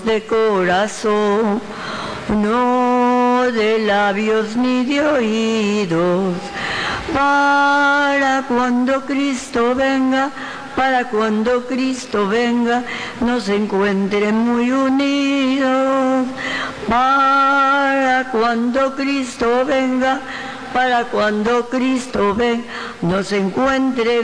de corazón, no de labios ni de oídos, para cuando Cristo venga, nos encuentren muy unidos, para cuando Cristo venga, nos encuentre